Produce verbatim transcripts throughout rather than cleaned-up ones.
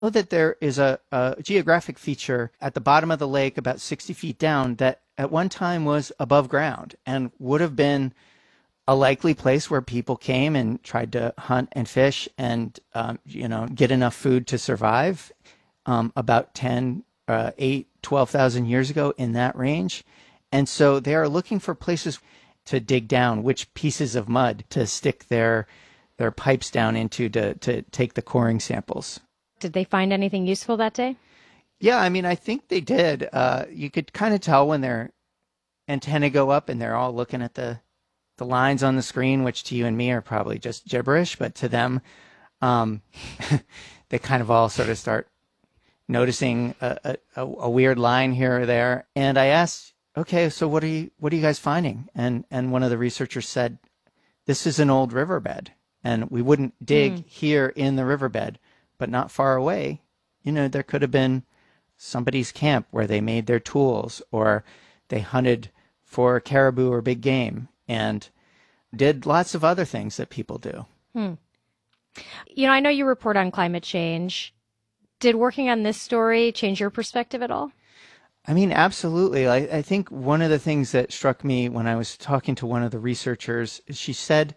know that there is a, a geographic feature at the bottom of the lake about sixty feet down that at one time was above ground and would have been a likely place where people came and tried to hunt and fish and, um, you know, get enough food to survive um, about ten, uh, eight, twelve thousand years ago in that range. And so they are looking for places to dig down, which pieces of mud to stick their their pipes down into to, to take the coring samples. Did they find anything useful that day? Yeah, I mean, I think they did. Uh, you could kind of tell when their antennae go up and they're all looking at the the lines on the screen, which to you and me are probably just gibberish, but to them, um, they kind of all sort of start noticing a, a, a weird line here or there. And I asked, okay, so what are you what are you guys finding? And and one of the researchers said, this is an old riverbed, and we wouldn't dig mm. here in the riverbed, but not far away. You know, there could have been somebody's camp where they made their tools, or they hunted for caribou or big game, and did lots of other things that people do. Hmm. You know, I know you report on climate change. Did working on this story change your perspective at all? I mean, absolutely. I, I think one of the things that struck me when I was talking to one of the researchers is she said,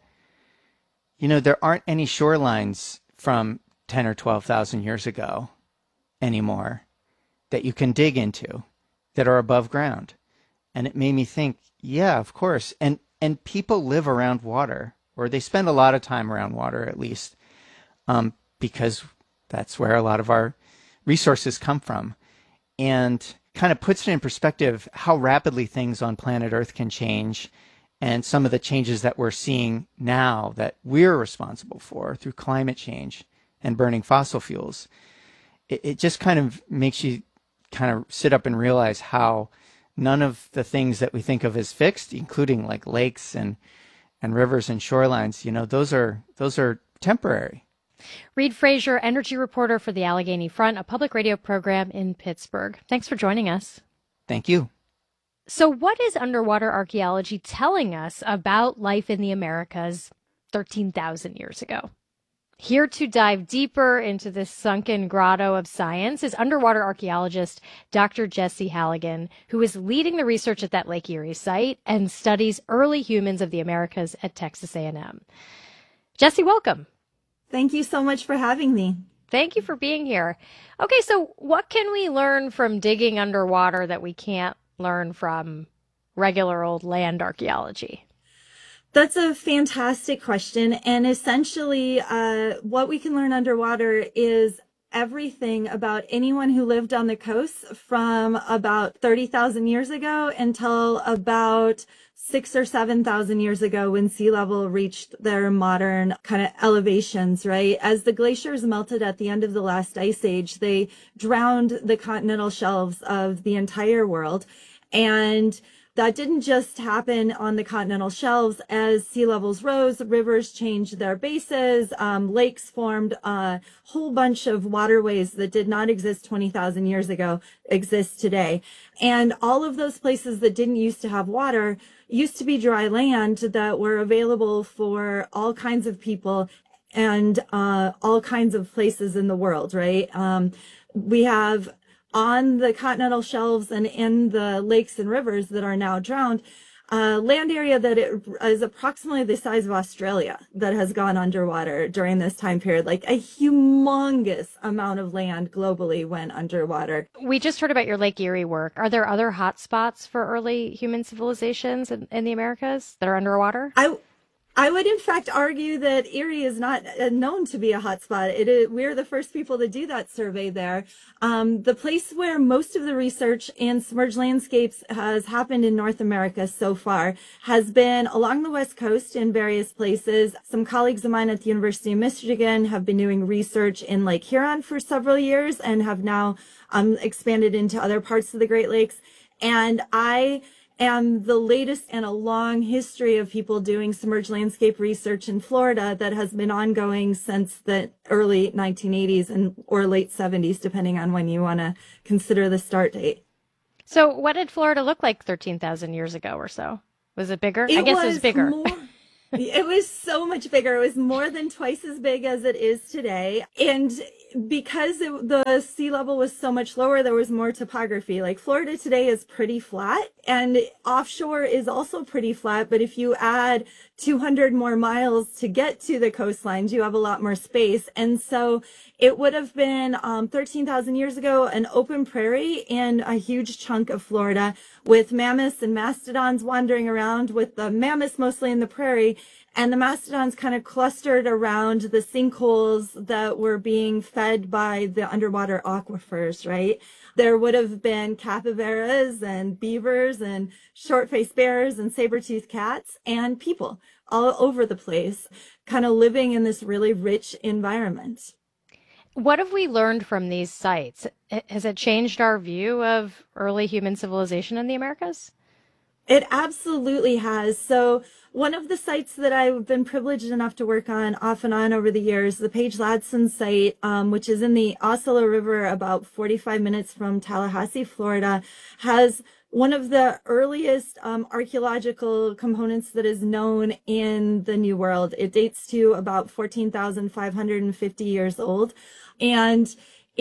you know, there aren't any shorelines from ten or twelve thousand years ago anymore that you can dig into that are above ground. And it made me think, yeah, of course. And and people live around water, or they spend a lot of time around water at least, um, because that's where a lot of our resources come from. And kind of puts it in perspective how rapidly things on planet Earth can change, and some of the changes that we're seeing now that we're responsible for through climate change and burning fossil fuels. It, it just kind of makes you kind of sit up and realize how none of the things that we think of as fixed, including like lakes and, and rivers and shorelines, you know, those are those are temporary. Reid Frazier, energy reporter for the Allegheny Front, a public radio program in Pittsburgh. Thanks for joining us. Thank you. So what is underwater archaeology telling us about life in the Americas thirteen thousand years ago? Here to dive deeper into this sunken grotto of science is underwater archaeologist Doctor Jesse Halligan, who is leading the research at that Lake Erie site and studies early humans of the Americas at Texas A and M. Jesse, welcome. Thank you so much for having me. Thank you for being here. Okay, so what can we learn from digging underwater that we can't learn from regular old land archaeology? That's a fantastic question. And essentially, uh, what we can learn underwater is everything about anyone who lived on the coast from about thirty thousand years ago until about six or seven thousand years ago when sea level reached their modern kind of elevations, right? As the glaciers melted at the end of the last ice age, they drowned the continental shelves of the entire world. And that didn't just happen on the continental shelves. As sea levels rose, rivers changed their bases, um, lakes formed, a whole bunch of waterways that did not exist twenty thousand years ago exist today. And all of those places that didn't used to have water used to be dry land that were available for all kinds of people and uh, all kinds of places in the world, right? Um, we have on the continental shelves and in the lakes and rivers that are now drowned, uh, land area that it is approximately the size of Australia that has gone underwater during this time period. Like a humongous amount of land globally went underwater. We just heard about your Lake Erie work. Are there other hot spots for early human civilizations in, in the Americas that are underwater? I I would, in fact, argue that Erie is not known to be a hotspot. It is, we're the first people to do that survey there. Um, the place where most of the research in submerged landscapes has happened in North America so far has been along the West Coast in various places. Some colleagues of mine at the University of Michigan have been doing research in Lake Huron for several years and have now um, expanded into other parts of the Great Lakes. And I and the latest in a long history of people doing submerged landscape research in Florida that has been ongoing since the early nineteen eighties and or late seventies, depending on when you want to consider the start date. So what did Florida look like thirteen thousand years ago or so? Was it bigger? It I guess was it was bigger. More, It was so much bigger. It was more than twice as big as it is today. And because it, the sea level was so much lower, there was more topography. Like Florida today is pretty flat, and offshore is also pretty flat. But if you add two hundred more miles to get to the coastlines, you have a lot more space. And so it would have been um, thirteen thousand years ago, an open prairie and a huge chunk of Florida with mammoths and mastodons wandering around, with the mammoths mostly in the prairie and the mastodons kind of clustered around the sinkholes that were being fed by the underwater aquifers, right? There would have been capybaras and beavers and short-faced bears and saber-toothed cats and people all over the place, kind of living in this really rich environment. What have we learned from these sites? Has it changed our view of early human civilization in the Americas? It absolutely has. So one of the sites that I've been privileged enough to work on off and on over the years, the Paige Ladson site, um, which is in the Osceola River, about forty-five minutes from Tallahassee, Florida, has one of the earliest um, archaeological components that is known in the New World. It dates to about fourteen thousand five hundred fifty years old and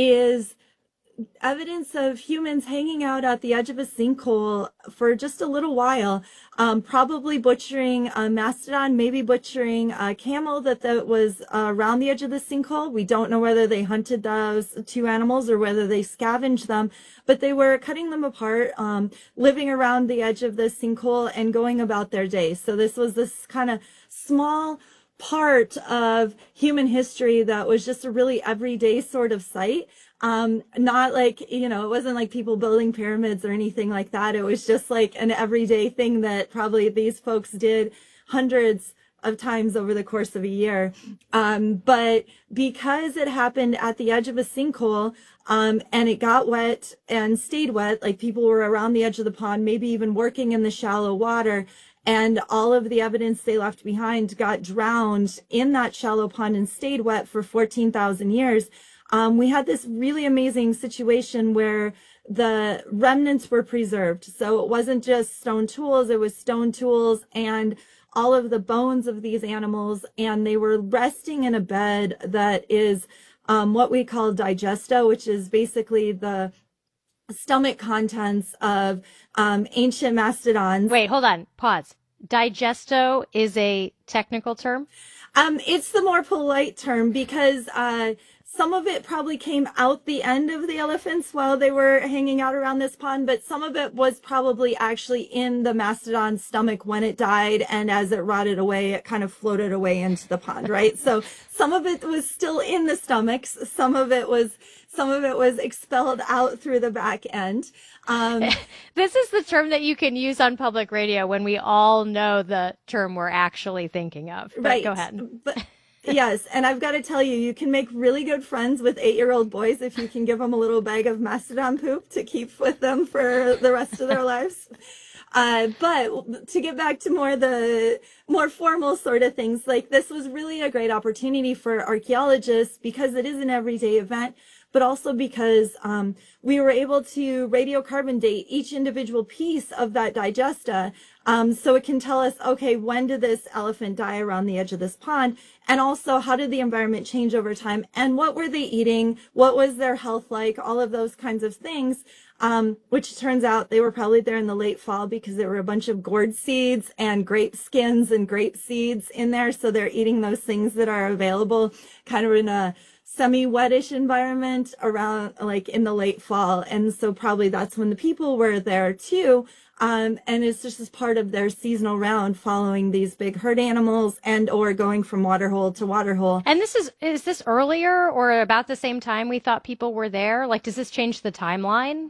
is evidence of humans hanging out at the edge of a sinkhole for just a little while, um, probably butchering a mastodon, maybe butchering a camel that, that was uh, around the edge of the sinkhole. We don't know whether they hunted those two animals or whether they scavenged them, but they were cutting them apart, um, living around the edge of the sinkhole and going about their day. So this was this kind of small part of human history that was just a really everyday sort of site. Um, not like, you know, it wasn't like people building pyramids or anything like that. It was just like an everyday thing that probably these folks did hundreds of times over the course of a year. Um, but because it happened at the edge of a sinkhole, um, and it got wet and stayed wet, like people were around the edge of the pond, maybe even working in the shallow water, and all of the evidence they left behind got drowned in that shallow pond and stayed wet for fourteen thousand years. Um, we had this really amazing situation where the remnants were preserved. So it wasn't just stone tools, it was stone tools and all of the bones of these animals. And they were resting in a bed that is um, what we call digesta, which is basically the stomach contents of um, ancient mastodons. Wait, hold on. Pause. Digesto is a technical term? Um, it's the more polite term because uh, some of it probably came out the end of the elephants while they were hanging out around this pond, but some of it was probably actually in the mastodon's stomach when it died, and as it rotted away, it kind of floated away into the pond, right? So some of it was still in the stomachs, some of it was some of it was expelled out through the back end. Um, this is the term that you can use on public radio when we all know the term we're actually thinking of. But right. Go ahead. But, yes, and I've got to tell you, you can make really good friends with eight-year-old boys if you can give them a little bag of mastodon poop to keep with them for the rest of their lives. Uh, but to get back to more the more formal sort of things, like this was really a great opportunity for archaeologists because it is an everyday event, but also because um, we were able to radiocarbon date each individual piece of that digesta. Um, so it can tell us, okay, when did this elephant die around the edge of this pond? And also, how did the environment change over time? And what were they eating? What was their health like? All of those kinds of things, um, which turns out they were probably there in the late fall because there were a bunch of gourd seeds and grape skins and grape seeds in there. So they're eating those things that are available kind of in a semi-wettish environment around like in the late fall. And so probably that's when the people were there too. Um, and it's just as part of their seasonal round following these big herd animals and or going from waterhole to waterhole. And this is, is this earlier or about the same time we thought people were there? Like, does this change the timeline?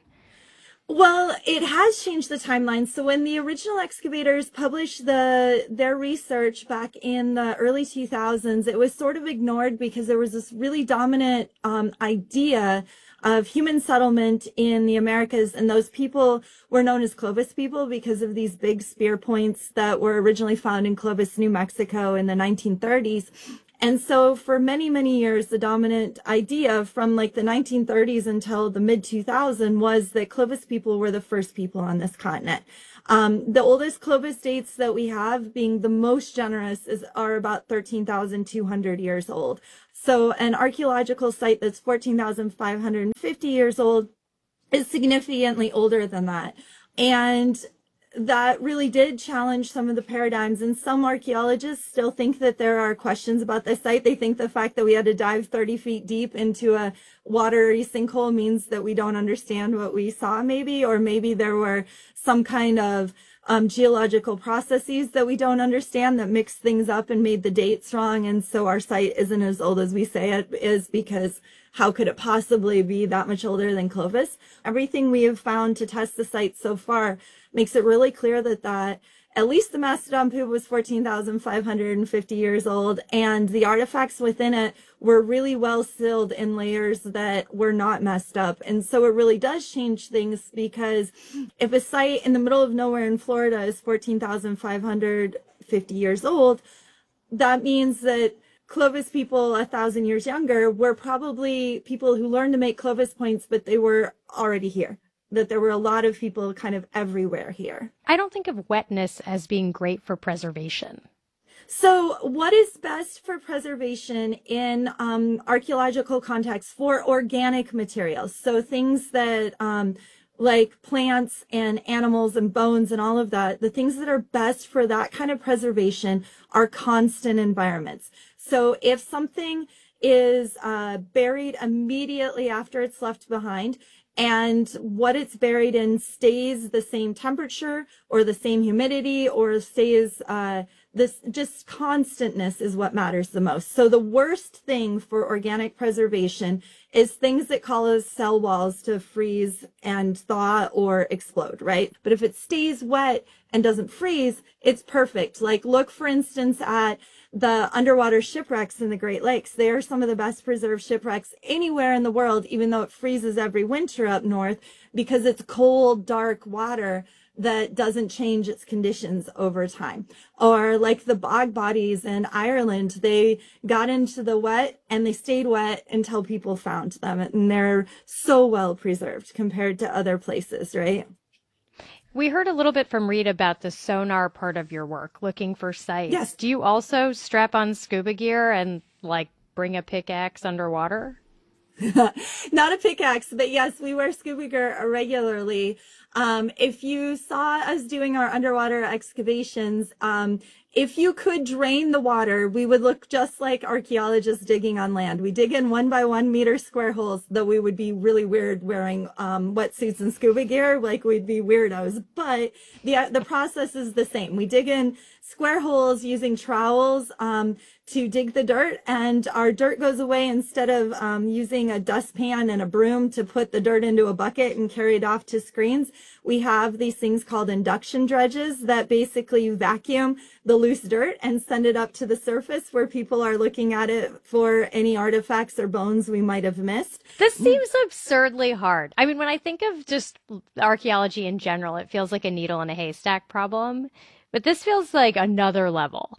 Well, it has changed the timeline. So when the original excavators published the their research back in the early two thousands, it was sort of ignored because there was this really dominant um, idea of human settlement in the Americas. And those people were known as Clovis people because of these big spear points that were originally found in Clovis, New Mexico in the nineteen thirties. And so for many, many years, the dominant idea from like the nineteen thirties until the mid two thousands was that Clovis people were the first people on this continent. Um, the oldest Clovis dates that we have, being the most generous, is are about thirteen thousand two hundred years old. So an archaeological site that's fourteen thousand five hundred fifty years old is significantly older than that. And that really did challenge some of the paradigms. And some archaeologists still think that there are questions about this site. They think the fact that we had to dive thirty feet deep into a watery sinkhole means that we don't understand what we saw, maybe, or maybe there were some kind of um, geological processes that we don't understand that mixed things up and made the dates wrong. And so our site isn't as old as we say it is, because how could it possibly be that much older than Clovis? Everything we have found to test the site so far makes it really clear that that at least the Mastodon poop was fourteen thousand five hundred fifty years old, and the artifacts within it were really well sealed in layers that were not messed up. And so it really does change things, because if a site in the middle of nowhere in Florida is fourteen thousand five hundred fifty years old, that means that Clovis people a thousand years younger were probably people who learned to make Clovis points, but they were already here. That there were a lot of people kind of everywhere here. I don't think of wetness as being great for preservation. So what is best for preservation in um, archaeological context for organic materials? So things that um, like plants and animals and bones and all of that, the things that are best for that kind of preservation are constant environments. So if something is uh, buried immediately after it's left behind, and what it's buried in stays the same temperature or the same humidity or stays uh, this just constantness is what matters the most. So the worst thing for organic preservation is things that cause cell walls to freeze and thaw or explode, right? But if it stays wet and doesn't freeze, it's perfect. Like look, for instance, at the underwater shipwrecks in the Great Lakes. They are some of the best preserved shipwrecks anywhere in the world, even though it freezes every winter up north, because it's cold, dark water that doesn't change its conditions over time. Or like the bog bodies in Ireland, they got into the wet and they stayed wet until people found them. And they're so well preserved compared to other places, right? We heard a little bit from Reed about the sonar part of your work, looking for sites. Yes. Do you also strap on scuba gear and like bring a pickaxe underwater? Not a pickaxe, but yes, we wear scuba gear regularly. Um, if you saw us doing our underwater excavations, um, if you could drain the water, we would look just like archaeologists digging on land. We dig in one by one meter square holes, though we would be really weird wearing um, wetsuits and scuba gear, like we'd be weirdos. But the the process is the same. We dig in square holes using trowels um, to dig the dirt, and our dirt goes away. Instead of um, using a dustpan and a broom to put the dirt into a bucket and carry it off to screens, we have these things called induction dredges that basically vacuum the loose dirt and send it up to the surface where people are looking at it for any artifacts or bones we might have missed. This seems absurdly hard. I mean, when I think of just archaeology in general, it feels like a needle in a haystack problem. But this feels like another level.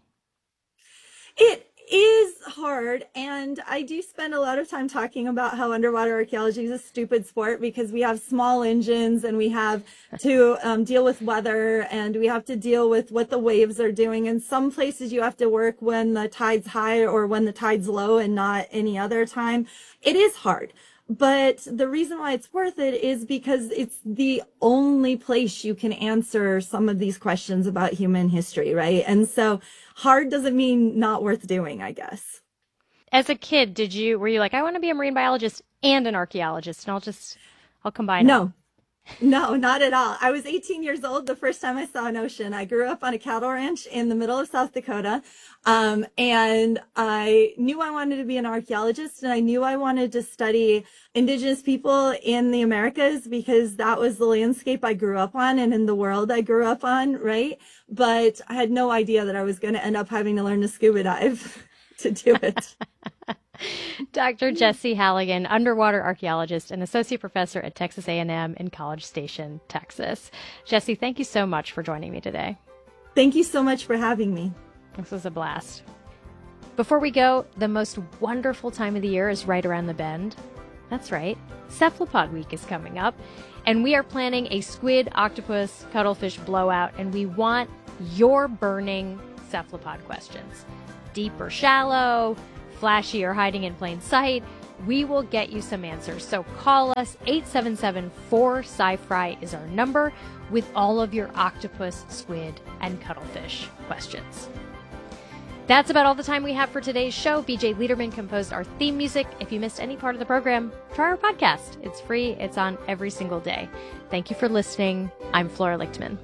It is hard, and I do spend a lot of time talking about how underwater archaeology is a stupid sport because we have small engines and we have to um, deal with weather and we have to deal with what the waves are doing. In some places you have to work when the tide's high or when the tide's low and not any other time. It is hard. But the reason why it's worth it is because it's the only place you can answer some of these questions about human history, right? And so hard doesn't mean not worth doing, I guess. As a kid, did you, were you like, I want to be a marine biologist and an archaeologist, and I'll just, I'll combine No. them? No, not at all. I was eighteen years old the first time I saw an ocean. I grew up on a cattle ranch in the middle of South Dakota. Um, and I knew I wanted to be an archaeologist, and I knew I wanted to study indigenous people in the Americas because that was the landscape I grew up on and in the world I grew up on, right? But I had no idea that I was going to end up having to learn to scuba dive to do it. Doctor Jessie Halligan, underwater archaeologist and associate professor at Texas A and M in College Station, Texas. Jessie, thank you so much for joining me today. Thank you so much for having me. This was a blast. Before we go, the most wonderful time of the year is right around the bend. That's right, Cephalopod Week is coming up, and we are planning a squid, octopus, cuttlefish blowout, and we want your burning cephalopod questions. Deep or shallow, flashy or hiding in plain sight, we will get you some answers. So call us, eight seven seven four sci fry is our number, with all of your octopus, squid, and cuttlefish questions. That's about all the time we have for today's show. B J Liederman composed our theme music. If you missed any part of the program, try our podcast. It's free. It's on every single day. Thank you for listening. I'm Flora Lichtman.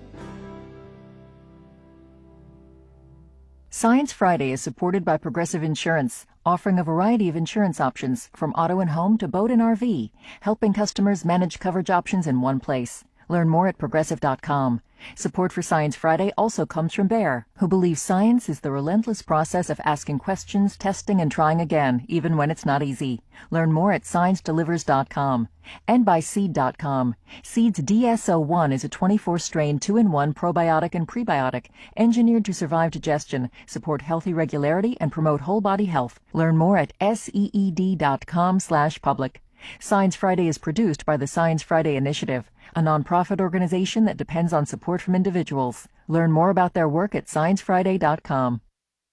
Science Friday is supported by Progressive Insurance, offering a variety of insurance options from auto and home to boat and R V, helping customers manage coverage options in one place. Learn more at progressive dot com. Support for Science Friday also comes from Bayer, who believes science is the relentless process of asking questions, testing, and trying again, even when it's not easy. Learn more at science delivers dot com. And by seed dot com. Seed's D S O one is a twenty-four strain two in one probiotic and prebiotic, engineered to survive digestion, support healthy regularity, and promote whole body health. Learn more at seed dot com slash public. Science Friday is produced by the Science Friday Initiative, a nonprofit organization that depends on support from individuals. Learn more about their work at science friday dot com.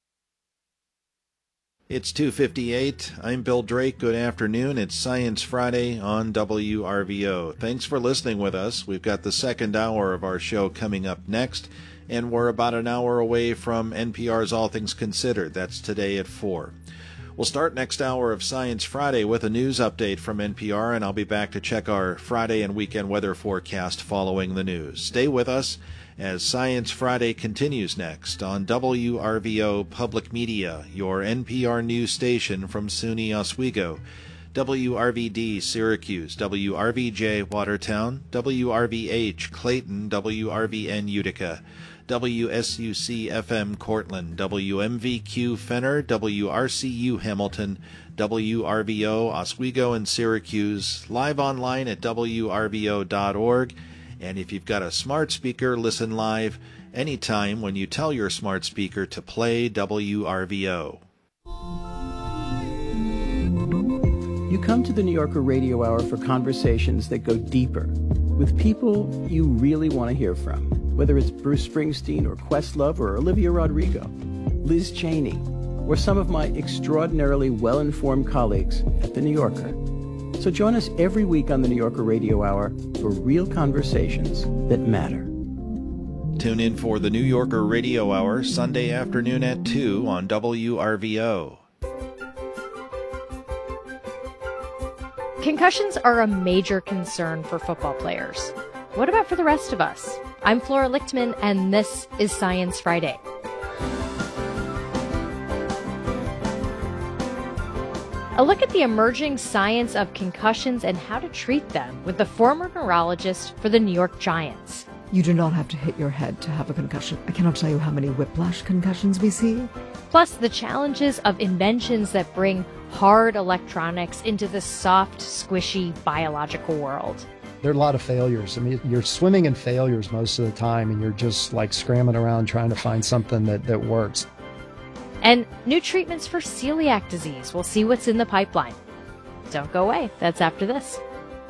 It's two fifty-eight. I'm Bill Drake. Good afternoon. It's Science Friday on W R V O. Thanks for listening with us. We've got the second hour of our show coming up next, and we're about an hour away from N P R's All Things Considered. That's today at four. We'll start next hour of Science Friday with a news update from N P R, and I'll be back to check our Friday and weekend weather forecast following the news. Stay with us as Science Friday continues next on W R V O Public Media, your N P R news station from SUNY Oswego, W R V D Syracuse, W R V J Watertown, W R V H Clayton, W R V N Utica, W S U C F M Cortland, W M V Q Fenner, W R C U Hamilton, W R V O Oswego and Syracuse, live online at W R V O dot org. And if you've got a smart speaker, listen live anytime when you tell your smart speaker to play W R V O. You come to the New Yorker Radio Hour for conversations that go deeper with people you really want to hear from, whether it's Bruce Springsteen or Questlove or Olivia Rodrigo, Liz Cheney, or some of my extraordinarily well-informed colleagues at The New Yorker. So join us every week on the New Yorker Radio Hour for real conversations that matter. Tune in for the New Yorker Radio Hour Sunday afternoon at two on W R V O. Concussions are a major concern for football players. What about for the rest of us? I'm Flora Lichtman, and this is Science Friday. A look at the emerging science of concussions and how to treat them with the former neurologist for the New York Giants. You do not have to hit your head to have a concussion. I cannot tell you how many whiplash concussions we see. Plus, the challenges of inventions that bring hard electronics into the soft, squishy biological world. There are a lot of failures. I mean, you're swimming in failures most of the time, and you're just like scrambling around trying to find something that, that works. And new treatments for celiac disease. We'll see what's in the pipeline. Don't go away. That's after this.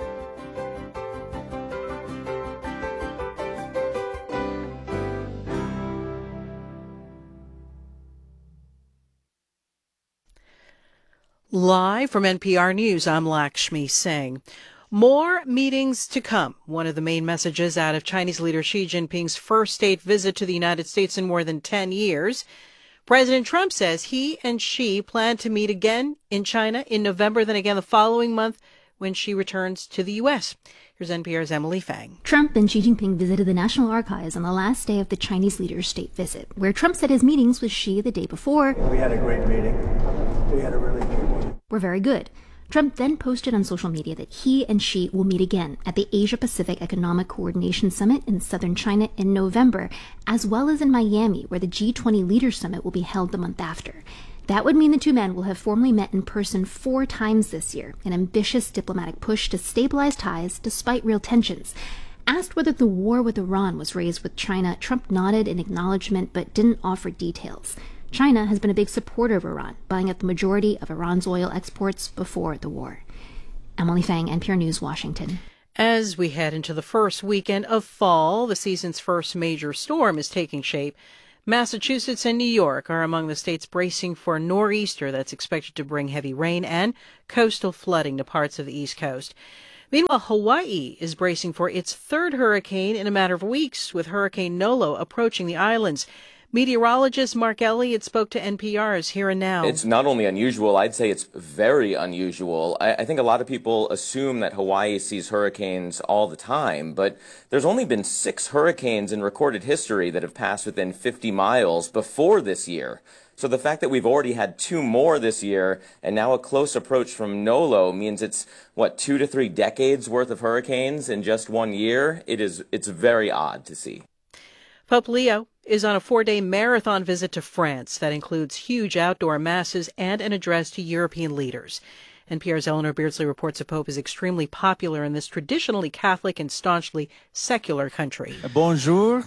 Live from N P R News, I'm Lakshmi Singh. More meetings to come. One of the main messages out of Chinese leader Xi Jinping's first state visit to the United States in more than ten years. President Trump says he and Xi plan to meet again in China in November, then again the following month when Xi returns to the U S. Here's N P R's Emily Fang. Trump and Xi Jinping visited the National Archives on the last day of the Chinese leader's state visit, where Trump said his meetings with Xi the day before We had a great meeting. We had a really good meeting. Were very good. Trump then posted on social media that he and Xi will meet again at the Asia-Pacific Economic Coordination Summit in southern China in November, as well as in Miami, where the G twenty Leaders Summit will be held the month after. That would mean the two men will have formally met in person four times this year, an ambitious diplomatic push to stabilize ties despite real tensions. Asked whether the war with Iran was raised with China, Trump nodded in acknowledgement but didn't offer details. China has been a big supporter of Iran, buying up the majority of Iran's oil exports before the war. Emily Fang, N P R News, Washington. As we head into the first weekend of fall, the season's first major storm is taking shape. Massachusetts and New York are among the states bracing for a nor'easter that's expected to bring heavy rain and coastal flooding to parts of the East Coast. Meanwhile, Hawaii is bracing for its third hurricane in a matter of weeks, with Hurricane Nolo approaching the islands. Meteorologist Mark Elliott spoke to N P R's Here and Now. It's not only unusual, I'd say it's very unusual. I, I think a lot of people assume that Hawaii sees hurricanes all the time, but there's only been six hurricanes in recorded history that have passed within fifty miles before this year. So the fact that we've already had two more this year and now a close approach from Nolo means it's, what, two to three decades worth of hurricanes in just one year? It is, it's very odd to see. Pope Leo is on a four-day marathon visit to France that includes huge outdoor masses and an address to European leaders. N P R's Eleanor Beardsley reports the Pope is extremely popular in this traditionally Catholic and staunchly secular country. Bonjour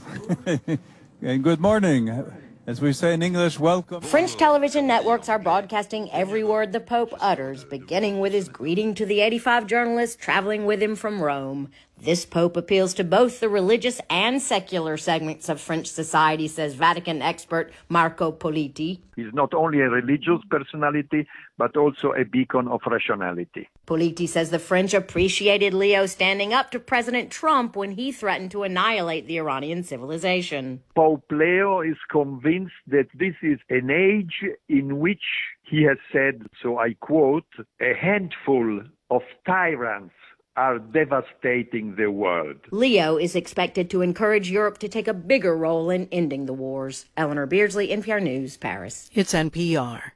and good morning. As we say in English, welcome. French television networks are broadcasting every word the Pope utters, beginning with his greeting to the eighty-five journalists traveling with him from Rome. This Pope appeals to both the religious and secular segments of French society, says Vatican expert Marco Politi. He's not only a religious personality, but also a beacon of rationality. Politi says the French appreciated Leo standing up to President Trump when he threatened to annihilate the Iranian civilization. Pope Leo is convinced that this is an age in which, he has said, so I quote, a handful of tyrants are devastating the world. Leo is expected to encourage Europe to take a bigger role in ending the wars. Eleanor Beardsley, N P R News, Paris. It's N P R.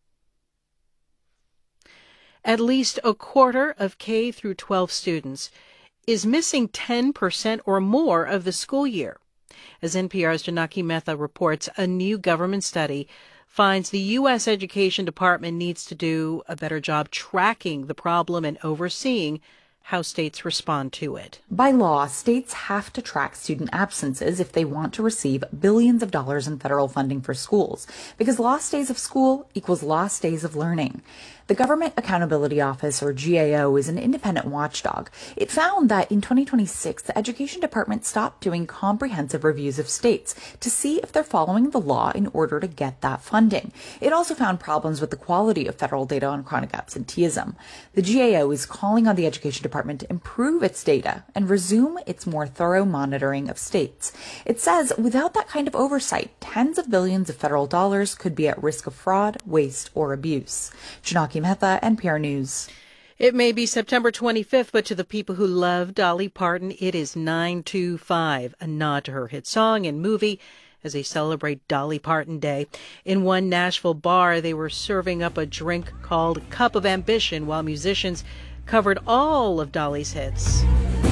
At least a quarter of K through twelve students is missing ten percent or more of the school year. As N P R's Janaki Mehta reports, a new government study finds the U S Education Department needs to do a better job tracking the problem and overseeing how states respond to it. By law, states have to track student absences if they want to receive billions of dollars in federal funding for schools, because lost days of school equals lost days of learning. The Government Accountability Office, or G A O, is an independent watchdog. It found that in twenty twenty-six, the Education Department stopped doing comprehensive reviews of states to see if they're following the law in order to get that funding. It also found problems with the quality of federal data on chronic absenteeism. The G A O is calling on the Education Department to improve its data and resume its more thorough monitoring of states. It says without that kind of oversight, tens of billions of federal dollars could be at risk of fraud, waste, or abuse. Janaki Mehta, N P R News. It may be September twenty-fifth, but to the people who love Dolly Parton, it is nine two five, a nod to her hit song and movie as they celebrate Dolly Parton Day. In one Nashville bar, they were serving up a drink called Cup of Ambition while musicians covered all of Dolly's hits.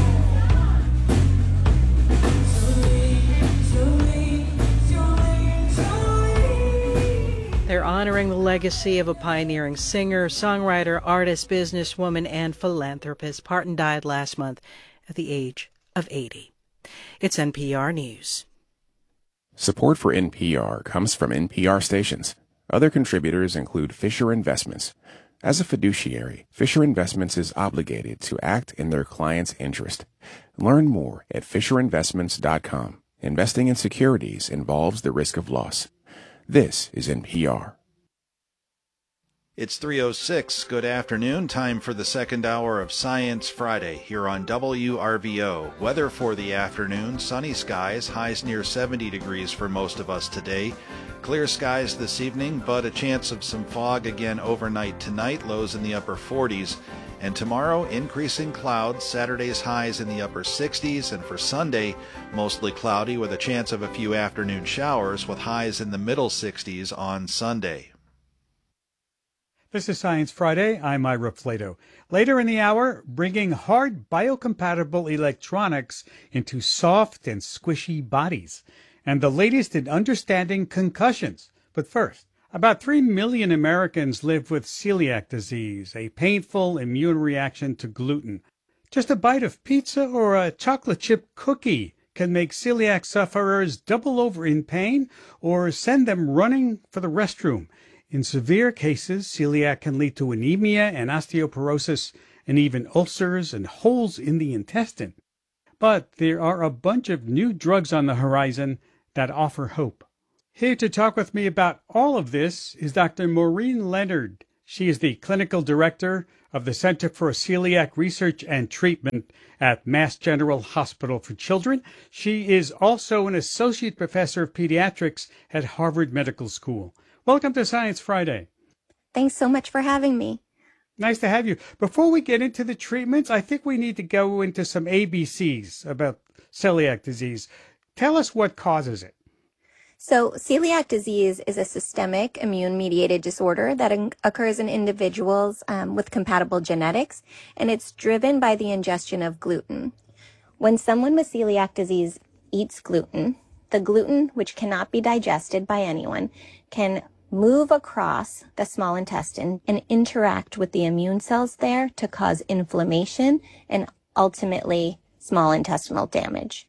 They're honoring the legacy of a pioneering singer, songwriter, artist, businesswoman, and philanthropist. Parton died last month at the age of eighty. It's N P R News. Support for N P R comes from N P R stations. Other contributors include Fisher Investments. As a fiduciary, Fisher Investments is obligated to act in their client's interest. Learn more at fisher investments dot com. Investing in securities involves the risk of loss. This is N P R. It's three oh six. Good afternoon. Time for the second hour of Science Friday here on W R V O. Weather for the afternoon, sunny skies, highs near seventy degrees for most of us today. Clear skies this evening, but a chance of some fog again overnight tonight, lows in the upper forties. And tomorrow, increasing clouds, Saturday's highs in the upper sixties, and for Sunday, mostly cloudy with a chance of a few afternoon showers with highs in the middle sixties on Sunday. This is Science Friday. I'm Ira Flato. Later in the hour, bringing hard biocompatible electronics into soft and squishy bodies, and the latest in understanding concussions. But first, about three million Americans live with celiac disease, a painful immune reaction to gluten. Just a bite of pizza or a chocolate chip cookie can make celiac sufferers double over in pain or send them running for the restroom. In severe cases, celiac can lead to anemia and osteoporosis and even ulcers and holes in the intestine. But there are a bunch of new drugs on the horizon that offer hope. Here to talk with me about all of this is Doctor Maureen Leonard. She is the clinical director of the Center for Celiac Research and Treatment at Mass General Hospital for Children. She is also an associate professor of pediatrics at Harvard Medical School. Welcome to Science Friday. Thanks so much for having me. Nice to have you. Before we get into the treatments, I think we need to go into some A B Cs about celiac disease. Tell us what causes it. So celiac disease is a systemic immune-mediated disorder that in- occurs in individuals um, with compatible genetics, and it's driven by the ingestion of gluten. When someone with celiac disease eats gluten, the gluten, which cannot be digested by anyone, can move across the small intestine and interact with the immune cells there to cause inflammation and ultimately small intestinal damage.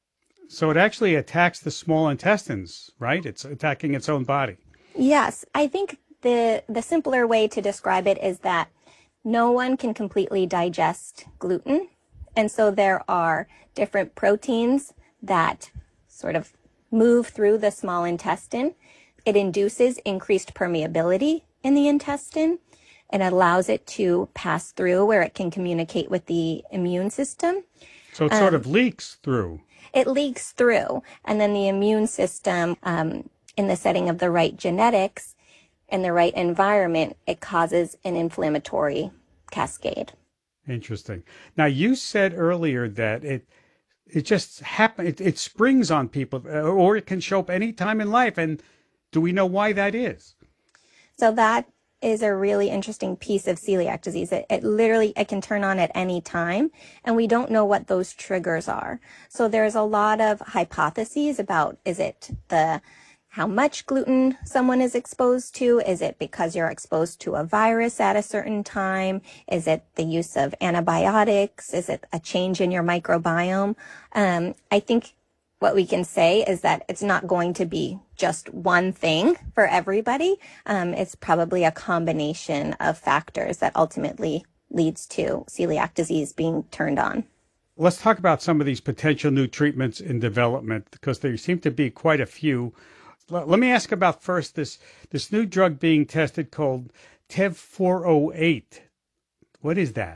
So it actually attacks the small intestines, right? It's attacking its own body. Yes, I think the the simpler way to describe it is that no one can completely digest gluten. And so there are different proteins that sort of move through the small intestine. It induces increased permeability in the intestine and allows it to pass through where it can communicate with the immune system. So it um, sort of leaks through. It leaks through, and then the immune system, um, in the setting of the right genetics and the right environment, it causes an inflammatory cascade. Interesting. Now, you said earlier that it it just happen it, it springs on people, or it can show up any time in life. And do we know why that is? So that is a really interesting piece of celiac disease. It, it literally, it can turn on at any time, and we don't know what those triggers are. So there's a lot of hypotheses about, is it the how much gluten someone is exposed to? Is it because you're exposed to a virus at a certain time? Is it the use of antibiotics? Is it a change in your microbiome? Um, I think what we can say is that it's not going to be just one thing for everybody. Um, it's probably a combination of factors that ultimately leads to celiac disease being turned on. Let's talk about some of these potential new treatments in development, because there seem to be quite a few. L- let me ask about first this, this new drug being tested called T E V four oh eight. What is that?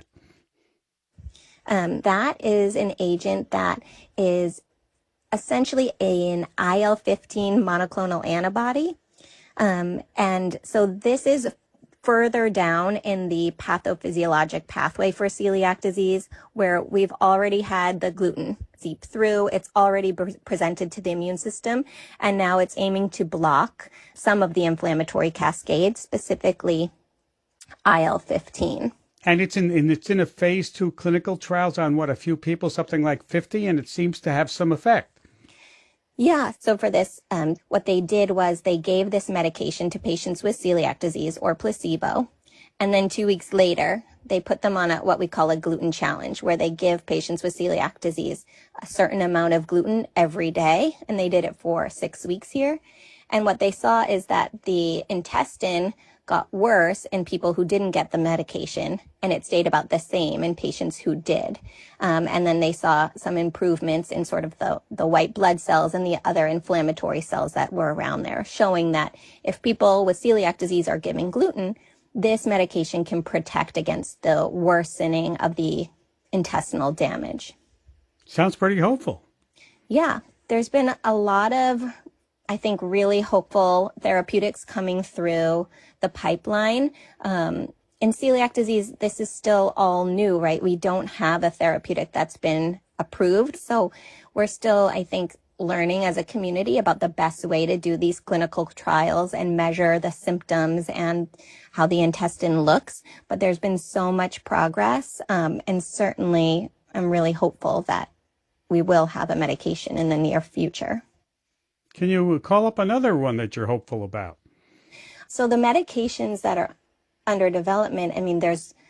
Um, that is an agent that is essentially an I L fifteen monoclonal antibody. Um, and so this is further down in the pathophysiologic pathway for celiac disease, where we've already had the gluten seep through. It's already pre- presented to the immune system, and now it's aiming to block some of the inflammatory cascade, specifically I L fifteen. And it's in, in it's in a phase two clinical trials on what, a few people, something like fifty, and it seems to have some effect. Yeah, so for this, um, what they did was they gave this medication to patients with celiac disease or placebo. And then two weeks later, they put them on a, what we call a gluten challenge, where they give patients with celiac disease a certain amount of gluten every day. And they did it for six weeks here. And what they saw is that the intestine got worse in people who didn't get the medication, and it stayed about the same in patients who did. Um, and then they saw some improvements in sort of the, the white blood cells and the other inflammatory cells that were around there, showing that if people with celiac disease are given gluten, this medication can protect against the worsening of the intestinal damage. Sounds pretty hopeful. Yeah, there's been a lot of, I think, really hopeful therapeutics coming through the pipeline. Um, in celiac disease, this is still all new, right? We don't have a therapeutic that's been approved. So we're still, I think, learning as a community about the best way to do these clinical trials and measure the symptoms and how the intestine looks. But there's been so much progress. Um, and certainly, I'm really hopeful that we will have a medication in the near future. Can you call up another one that you're hopeful about? So the medications that are under development, I mean, there's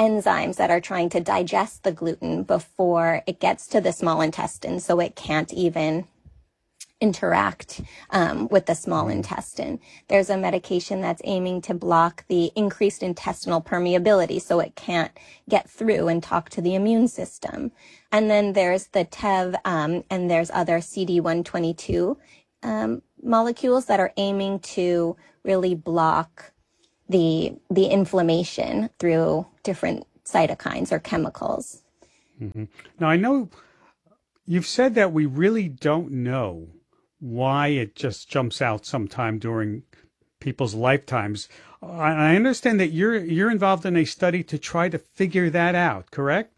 enzymes that are trying to digest the gluten before it gets to the small intestine, so it can't even interact um, with the small intestine. There's a medication that's aiming to block the increased intestinal permeability so it can't get through and talk to the immune system. And then there's the T E V um, and there's other C D one twenty-two um, molecules that are aiming to really block the the inflammation through different cytokines or chemicals. Mm-hmm. Now, I know you've said that we really don't know why it just jumps out sometime during people's lifetimes. I understand that you're you're involved in a study to try to figure that out, correct?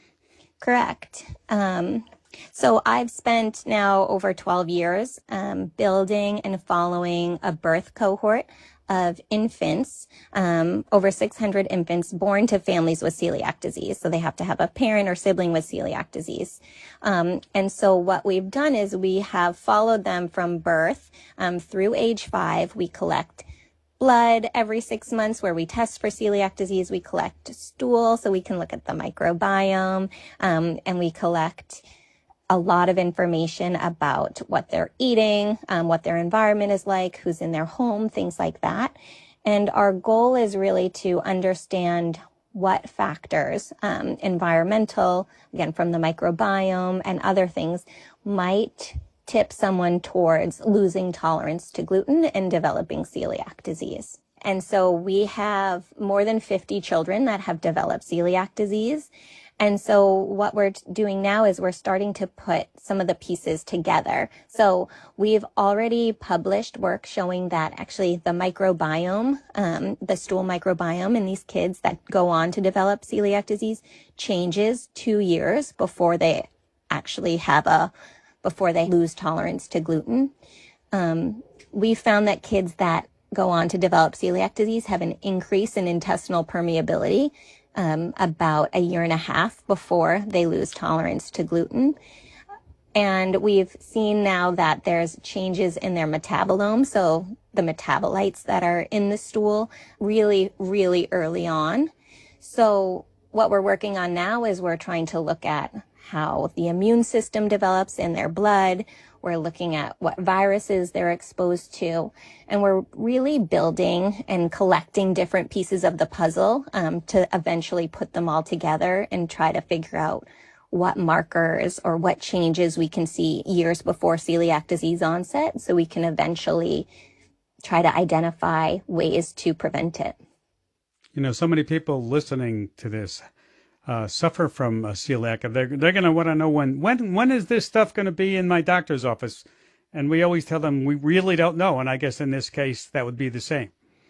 Correct. Um, so I've spent now over twelve years um, building and following a birth cohort of infants, um, over six hundred infants born to families with celiac disease. So they have to have a parent or sibling with celiac disease. Um, and so what we've done is we have followed them from birth um, through age five. We collect blood every six months where we test for celiac disease. We collect stool so we can look at the microbiome, um, and we collect a lot of information about what they're eating, um, what their environment is like, who's in their home, things like that. And our goal is really to understand what factors, um, environmental, again, from the microbiome and other things, might tip someone towards losing tolerance to gluten and developing celiac disease. And so we have more than fifty children that have developed celiac disease. And so what we're doing now is we're starting to put some of the pieces together. So we've already published work showing that actually the microbiome, um, the stool microbiome in these kids that go on to develop celiac disease changes two years before they actually have a, before they lose tolerance to gluten. Um, we found that kids that go on to develop celiac disease have an increase in intestinal permeability Um, about a year and a half before they lose tolerance to gluten. And we've seen now that there's changes in their metabolome, so the metabolites that are in the stool really, really early on. So what we're working on now is we're trying to look at how the immune system develops in their blood. We're looking at what viruses they're exposed to, and we're really building and collecting different pieces of the puzzle um, to eventually put them all together and try to figure out what markers or what changes we can see years before celiac disease onset so we can eventually try to identify ways to prevent it. You know, so many people listening to this Uh, suffer from uh, celiac. They're, they're going to want to know when, when, when is this stuff going to be in my doctor's office? And we always tell them we really don't know. And I guess in this case, that would be the same.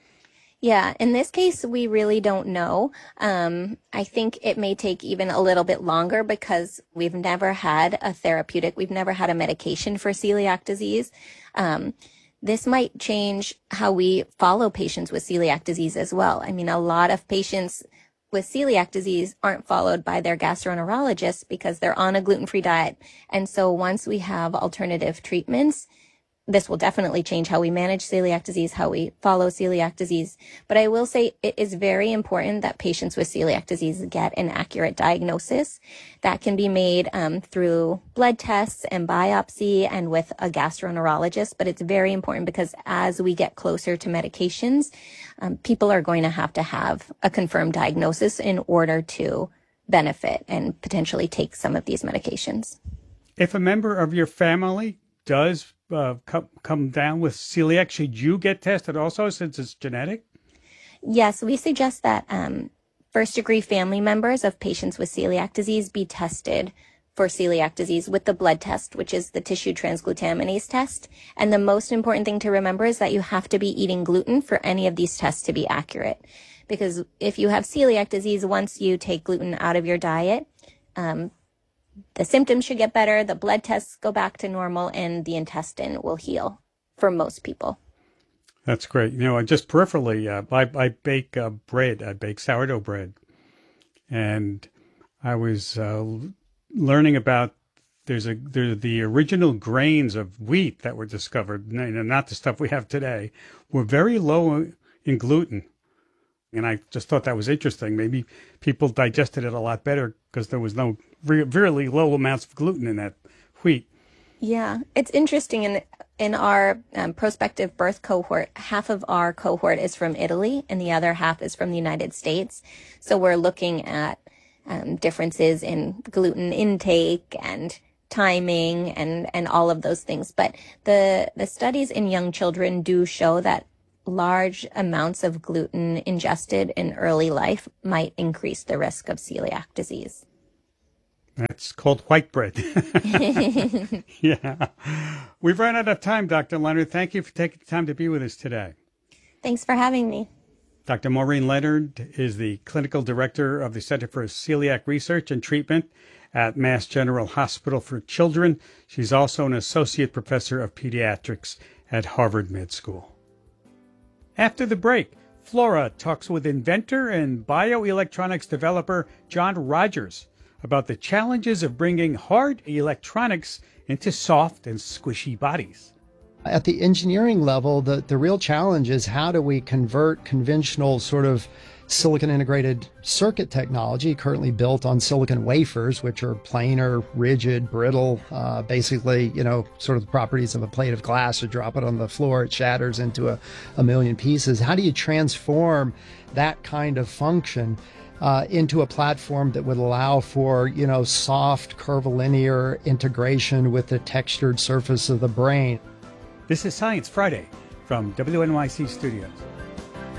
Yeah, in this case, we really don't know. Um, I think it may take even a little bit longer because we've never had a therapeutic, we've never had a medication for celiac disease. Um, this might change how we follow patients with celiac disease as well. I mean, a lot of patients with celiac disease aren't followed by their gastroenterologist because they're on a gluten-free diet. And so once we have alternative treatments, this will definitely change how we manage celiac disease, how we follow celiac disease. But I will say it is very important that patients with celiac disease get an accurate diagnosis. That can be made um, through blood tests and biopsy and with a gastroenterologist. But it's very important because as we get closer to medications, um, people are going to have to have a confirmed diagnosis in order to benefit and potentially take some of these medications. If a member of your family does uh, come, come down with celiac, should you get tested also since it's genetic? Yes, we suggest that um, first-degree family members of patients with celiac disease be tested for celiac disease with the blood test, which is the tissue transglutaminase test. And the most important thing to remember is that you have to be eating gluten for any of these tests to be accurate. Because if you have celiac disease, once you take gluten out of your diet, um, the symptoms should get better, the blood tests go back to normal, and the intestine will heal for most people. That's great. You know, just peripherally, uh, I, I bake uh, bread. I bake sourdough bread. And I was uh, learning about there's a there's the original grains of wheat that were discovered, not the stuff we have today, were very low in gluten. And I just thought that was interesting. Maybe people digested it a lot better because there was no re- really low amounts of gluten in that wheat. Yeah, it's interesting. In in our um, prospective birth cohort, half of our cohort is from Italy and the other half is from the United States. So we're looking at um, differences in gluten intake and timing and, and all of those things. But the, the studies in young children do show that large amounts of gluten ingested in early life might increase the risk of celiac disease. That's called white bread. Yeah. We've run out of time, Doctor Leonard. Thank you for taking the time to be with us today. Thanks for having me. Doctor Maureen Leonard is the clinical director of the Center for Celiac Research and Treatment at Mass General Hospital for Children. She's also an associate professor of pediatrics at Harvard Med School. After the break, Flora talks with inventor and bioelectronics developer John Rogers about the challenges of bringing hard electronics into soft and squishy bodies. At the engineering level, the, the real challenge is how do we convert conventional sort of silicon integrated circuit technology currently built on silicon wafers, which are planar, rigid, brittle, uh, basically, you know, sort of the properties of a plate of glass. You drop it on the floor, it shatters into a, a million pieces. How do you transform that kind of function uh, into a platform that would allow for, you know, soft, curvilinear integration with the textured surface of the brain? This is Science Friday from W N Y C Studios.